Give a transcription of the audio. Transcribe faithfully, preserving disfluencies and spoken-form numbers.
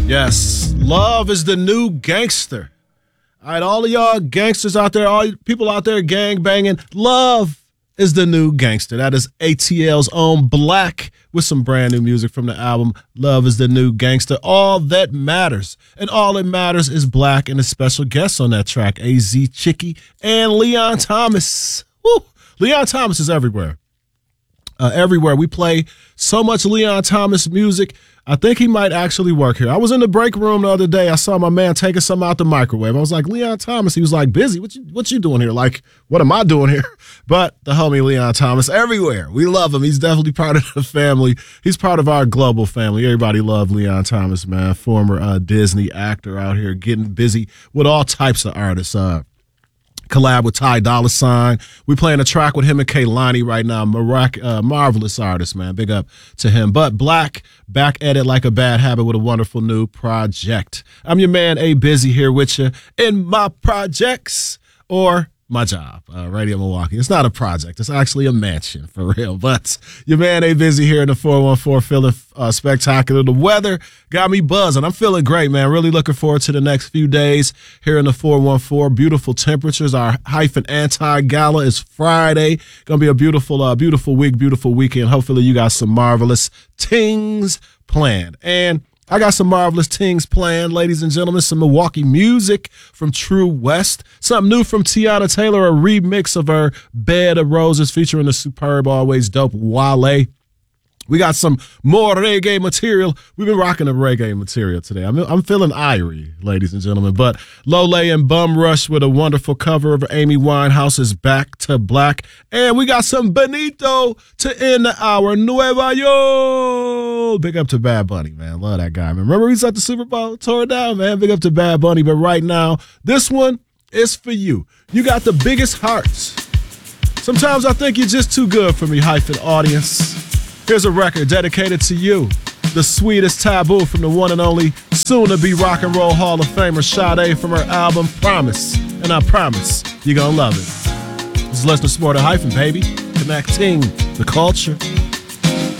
Yes, love is the new gangster. All right, all of y'all gangsters out there, all you people out there gang banging, love is the new gangster. That is A T L's own Black with some brand new music from the album Love is the New Gangster. All that matters, and all that matters is Black and a special guest on that track, A Z Chicky and Leon Thomas. Woo! Leon Thomas is everywhere. Uh, everywhere. We play so much Leon Thomas music. I think he might actually work here. I was in the break room the other day. I saw my man taking something out the microwave. I was like, Leon Thomas. He was like, busy. What you, what you doing here? Like, what am I doing here? But the homie Leon Thomas, everywhere. We love him. He's definitely part of the family. He's part of our global family. Everybody love Leon Thomas, man. Former uh, Disney actor out here getting busy with all types of artists. Uh, collab with Ty Dolla Sign. We playing a track with him and Kehlani right now. Mirac- uh, marvelous artist, man. Big up to him. But Black, back at it like a bad habit with a wonderful new project. I'm your man, A Busy, here with you in my projects or my job, uh, Radio Milwaukee. It's not a project. It's actually a mansion, for real. But your man, A Busy, here in the four one four, feeling uh, spectacular. The weather got me buzzing. I'm feeling great, man. Really looking forward to the next few days here in the four one four. Beautiful temperatures. Our Hyphen Anti-Gala is Friday. Going to be a beautiful, uh, beautiful week, beautiful weekend. Hopefully you got some marvelous things planned. And I got some marvelous things planned, ladies and gentlemen. Some Milwaukee music from True West. Something new from Tiana Taylor, a remix of her Bed of Roses featuring the superb, always dope Wale. We got some more reggae material. We've been rocking the reggae material today. I'm, I'm feeling irie, ladies and gentlemen. But Lole and Bum Rush with a wonderful cover of Amy Winehouse's Back to Black. And we got some Benito to end the hour. Nueva York. Big up to Bad Bunny, man. Love that guy, man. Remember he's at the Super Bowl? Tore it down, man. Big up to Bad Bunny. But right now, this one is for you. You got the biggest hearts. Sometimes I think you're just too good for me, hyphen audience. Here's a record dedicated to you, the sweetest taboo from the one and only soon-to-be Rock and Roll Hall of Famer Sade from her album Promise, and I promise you're gonna love it. This is Listener Supported Hyphen, baby, connecting the culture.